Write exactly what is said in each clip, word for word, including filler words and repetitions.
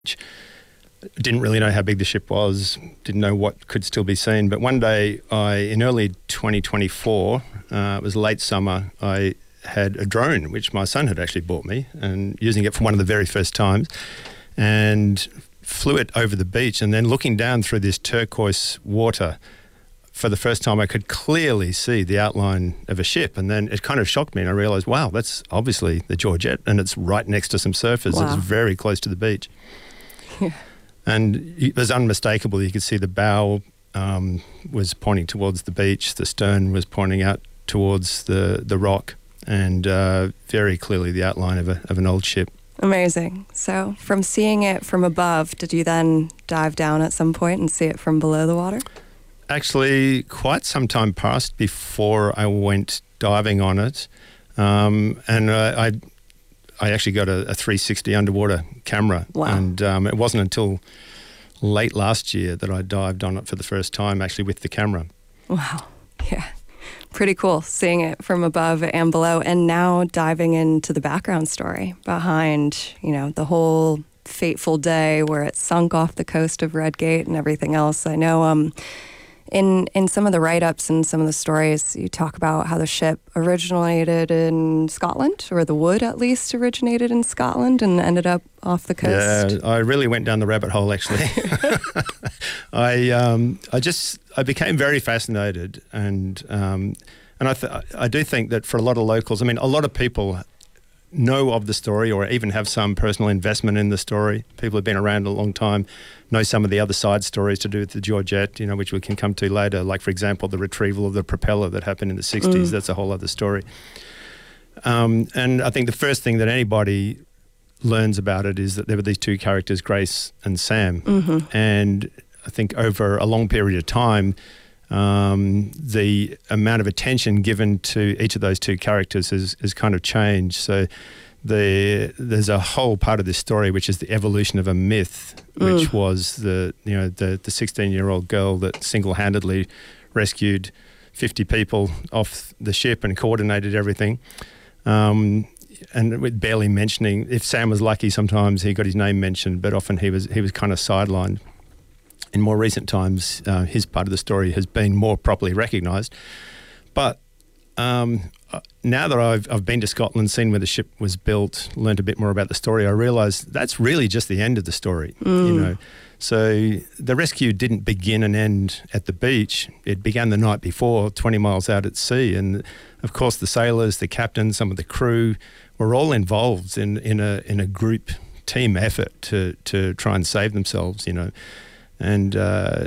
Didn't really know how big the ship was, didn't know what could still be seen. But one day, I in early twenty twenty-four, uh, it was late summer, I had a drone, which my son had actually bought me, and using it for one of the very first times, and flew it over the beach. And then looking down through this turquoise water, for the first time I could clearly see the outline of a ship. And then it kind of shocked me, and I realised, wow, that's obviously the Georgette, and it's right next to some surfers. Wow. It's very close to the beach. Yeah. And it was unmistakable. You could see the bow um, was pointing towards the beach, the stern was pointing out towards the, the rock, and uh, very clearly the outline of, a, of an old ship. Amazing. So from seeing it from above, did you then dive down at some point and see it from below the water? Actually, quite some time passed before I went diving on it. Um, and uh, I I actually got a, a three sixty underwater camera. Wow. And um, it wasn't until late last year that I dived on it for the first time, actually with the camera. Wow. Yeah. Pretty cool seeing it from above and below, and now diving into the background story behind, you know, the whole fateful day where it sunk off the coast of Redgate and everything else. I know um, in in some of the write-ups and some of the stories, you talk about how the ship originated in Scotland, or the wood at least originated in Scotland and ended up off the coast. Yeah, I really went down the rabbit hole, actually. I um, I just I became very fascinated, and um, and I th- I do think that for a lot of locals, I mean, a lot of people know of the story or even have some personal investment in the story. People who've been around a long time know some of the other side stories to do with the Georgette, you know, which we can come to later. Like, for example, the retrieval of the propeller that happened in the sixties. Mm. That's a whole other story. Um, and I think the first thing that anybody learns about it is that there were these two characters, Grace and Sam. Mm-hmm. And I think over a long period of time, Um, the amount of attention given to each of those two characters has, has kind of changed. So the, there's a whole part of this story which is the evolution of a myth, which mm. was the you know the the sixteen-year-old girl that single-handedly rescued fifty people off the ship and coordinated everything. Um, and with barely mentioning, if Sam was lucky, sometimes he got his name mentioned, but often he was he was kind of sidelined. In more recent times, uh, his part of the story has been more properly recognised. But um, now that I've, I've been to Scotland, seen where the ship was built, learned a bit more about the story, I realise that's really just the end of the story. Mm. You know, so the rescue didn't begin and end at the beach. It began the night before, twenty miles out at sea. And of course, the sailors, the captain, some of the crew were all involved in, in a in a group team effort to to try and save themselves. You know. And uh,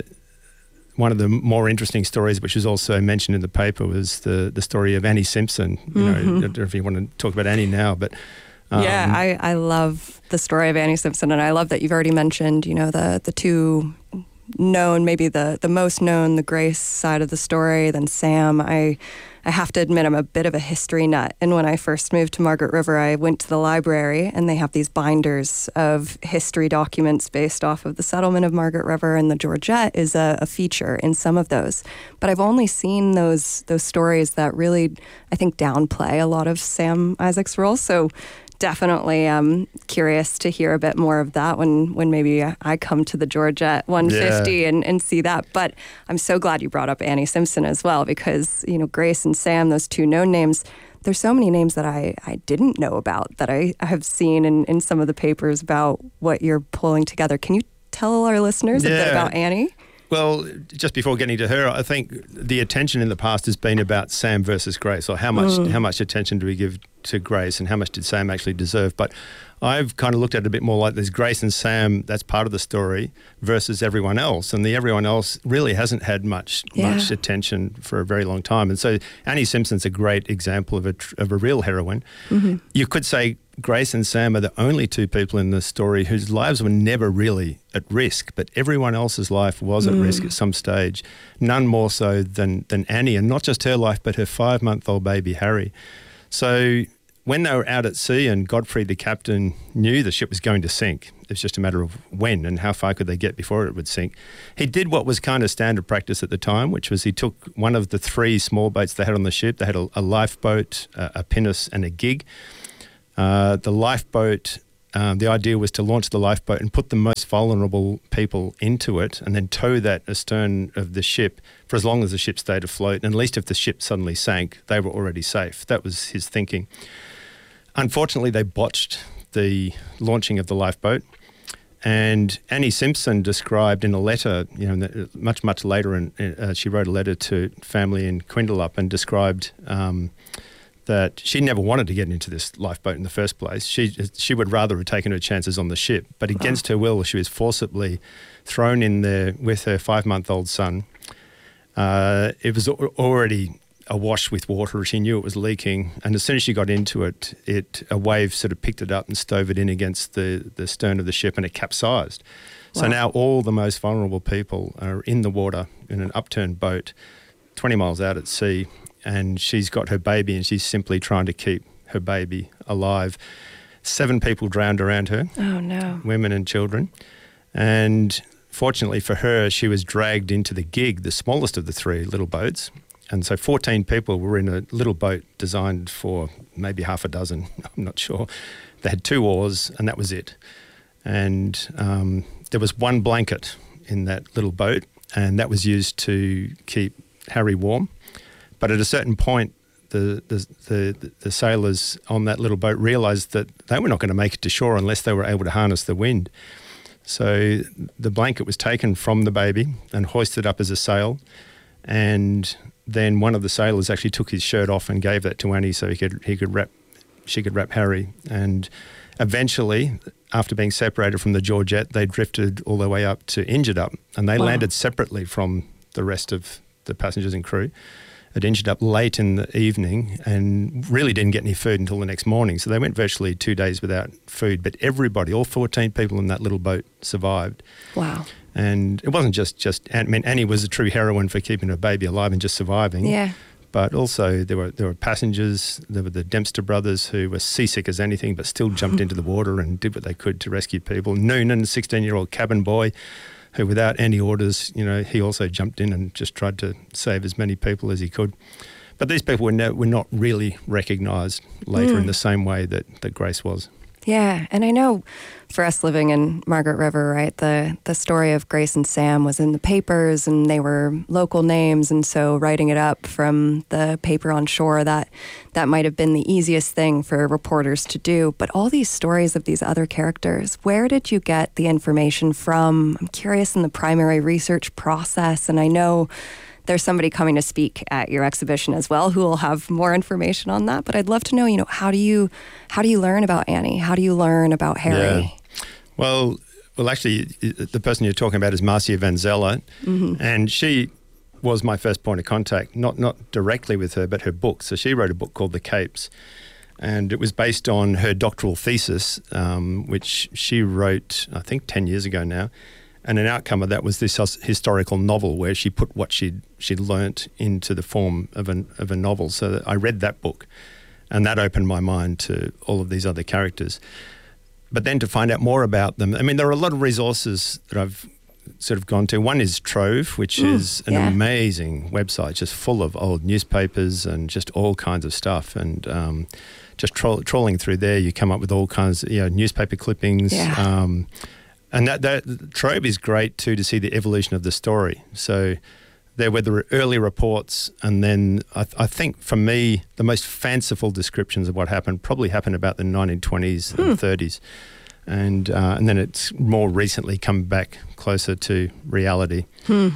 one of the more interesting stories, which was also mentioned in the paper, was the, the story of Annie Simpson. You mm-hmm. know, I don't know if you want to talk about Annie now, but um, yeah, I, I love the story of Annie Simpson, and I love that you've already mentioned, you know, the the two known, maybe the the most known, the Grace side of the story, then Sam. I I have to admit I'm a bit of a history nut, and when I first moved to Margaret River, I went to the library, and they have these binders of history documents based off of the settlement of Margaret River, and the Georgette is a, a feature in some of those. But I've only seen those those stories that really, I think, downplay a lot of Sam Isaac's role. So definitely um, curious to hear a bit more of that when, when maybe I come to the Georgette one fifty yeah. and, and see that. But I'm so glad you brought up Annie Simpson as well, because, you know, Grace and Sam, those two known names, there's so many names that I, I didn't know about that I have seen in, in some of the papers about what you're pulling together. Can you tell our listeners yeah. a bit about Annie? Well, just before getting to her, I think the attention in the past has been about Sam versus Grace, or how much mm. how much attention do we give to Grace and how much did Sam actually deserve. But I've kind of looked at it a bit more like there's Grace and Sam, that's part of the story, versus everyone else. And the everyone else really hasn't had much yeah. much attention for a very long time. And so Annie Simpson's a great example of a, of a real heroine. Mm-hmm. You could say Grace and Sam are the only two people in the story whose lives were never really at risk, but everyone else's life was at mm. risk at some stage, none more so than, than Annie, and not just her life, but her five-month-old baby, Harry. So when they were out at sea and Godfrey, the captain, knew the ship was going to sink, it was just a matter of when and how far could they get before it would sink, he did what was kind of standard practice at the time, which was he took one of the three small boats they had on the ship. They had a, a lifeboat, a, a pinnace and a gig. Uh, the lifeboat um, the idea was to launch the lifeboat and put the most vulnerable people into it and then tow that astern of the ship for as long as the ship stayed afloat. And at least if the ship suddenly sank, they were already safe. That was his thinking. Unfortunately, they botched the launching of the lifeboat. And Annie Simpson described in a letter, you know, much, much later, in, uh, she wrote a letter to family in Quindalup and described um, that she never wanted to get into this lifeboat in the first place. She she would rather have taken her chances on the ship. But against her will, she was forcibly thrown in there with her five-month-old son. Uh, it was already awash with water. She knew it was leaking, and as soon as she got into it, it a wave sort of picked it up and stove it in against the, the stern of the ship, and it capsized. Wow. So now all the most vulnerable people are in the water in an upturned boat, twenty miles out at sea, and she's got her baby, and she's simply trying to keep her baby alive. Seven people drowned around her. Oh no! Women and children, and fortunately for her, she was dragged into the gig, the smallest of the three little boats. And so fourteen people were in a little boat designed for maybe half a dozen, I'm not sure. They had two oars and that was it. And um, there was one blanket in that little boat and that was used to keep Harry warm. But at a certain point, the, the, the, the sailors on that little boat realised that they were not going to make it to shore unless they were able to harness the wind. So the blanket was taken from the baby and hoisted up as a sail, and then one of the sailors actually took his shirt off and gave that to Annie so he could he could wrap she could wrap Harry. And eventually, after being separated from the Georgette, they drifted all the way up to Injitup, and they wow. landed separately from the rest of the passengers and crew at Injitup late in the evening and really didn't get any food until the next morning. So they went virtually two days without food, but everybody, all fourteen people in that little boat survived. Wow. And it wasn't just, just I mean, Annie was a true heroine for keeping her baby alive and just surviving. Yeah. But also there were there were passengers, there were the Dempster brothers who were seasick as anything but still jumped into the water and did what they could to rescue people. Noonan, sixteen-year-old cabin boy, who without any orders, you know, he also jumped in and just tried to save as many people as he could. But these people were, no, were not really recognised later mm. in the same way that, that Grace was. Yeah, and I know for us living in Margaret River, right, the, the story of Grace and Sam was in the papers and they were local names, and so writing it up from the paper on shore, that that might have been the easiest thing for reporters to do. But all these stories of these other characters, where did you get the information from? I'm curious in the primary research process, and I know there's somebody coming to speak at your exhibition as well who will have more information on that. But I'd love to know, you know, how do you how do you learn about Annie? How do you learn about Harry? Yeah. Well, well, actually, the person you're talking about is Marcia Van Zeller, mm-hmm. and she was my first point of contact, not not directly with her, but her book. So she wrote a book called The Capes, and it was based on her doctoral thesis, um, which she wrote, I think, ten years ago now. And an outcome of that was this historical novel where she put what she'd, she'd learnt into the form of, an, of a novel. So that I read that book, and that opened my mind to all of these other characters. But then to find out more about them, I mean, there are a lot of resources that I've sort of gone to. One is Trove, which mm, is an yeah. amazing website, just full of old newspapers and just all kinds of stuff. And um, just tro- trawling through there, you come up with all kinds of, you know, newspaper clippings. Yeah. Um, And that, that Trove is great too, to see the evolution of the story. So there were the early reports, and then I, th- I think for me the most fanciful descriptions of what happened probably happened about the nineteen twenties hmm. and thirties, and uh, and then it's more recently come back closer to reality. Hmm.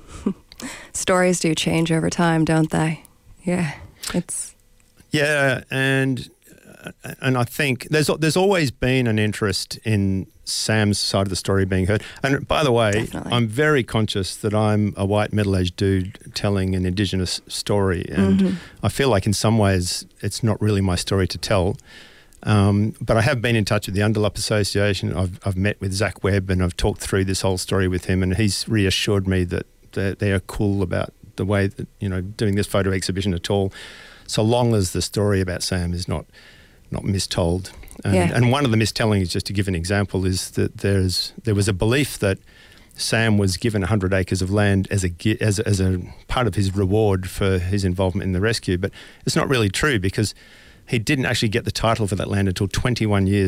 Stories do change over time, don't they? Yeah, it's yeah, and and I think there's there's always been an interest in Sam's side of the story being heard. And by the way, Definitely. I'm very conscious that I'm a white middle-aged dude telling an Indigenous story, and mm-hmm. I feel like in some ways it's not really my story to tell. Um, but I have been in touch with the Underlup Association. I've, I've met with Zach Webb and I've talked through this whole story with him, and he's reassured me that they're, they are cool about the way that, you know, doing this photo exhibition at all, so long as the story about Sam is not not mistold. And, yeah. and one of the mistellings, just to give an example, is that there's there was a belief that Sam was given one hundred acres of land as a as a, as a part of his reward for his involvement in the rescue, but it's not really true, because he didn't actually get the title for that land until twenty-one years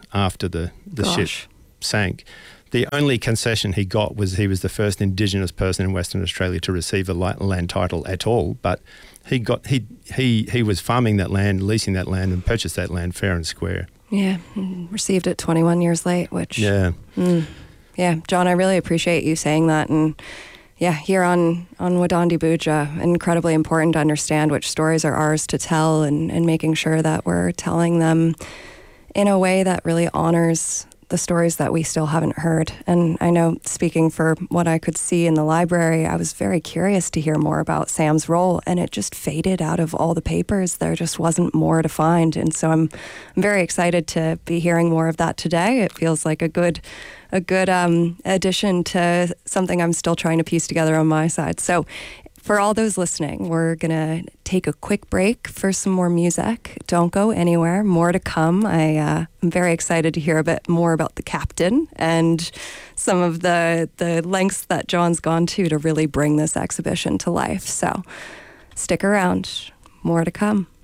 after the, the Gosh. ship sank. The only concession he got was he was the first Indigenous person in Western Australia to receive a land title at all. But he got he he he was farming that land, leasing that land, and purchased that land fair and square. Yeah, received it twenty-one years late, which... Yeah. Mm, yeah, John, I really appreciate you saying that. And yeah, here on, on Wadandi Buja, incredibly important to understand which stories are ours to tell, and, and making sure that we're telling them in a way that really honors the stories that we still haven't heard. And I know, speaking for what I could see in the library, I was very curious to hear more about Sam's role, and it just faded out of all the papers. There just wasn't more to find. And so I'm, I'm very excited to be hearing more of that today. It feels like a good a good um, addition to something I'm still trying to piece together on my side. So for all those listening, we're going to take a quick break for some more music. Don't go anywhere. More to come. I, uh, I'm very excited to hear a bit more about the captain and some of the, the lengths that John's gone to to really bring this exhibition to life. So stick around. More to come.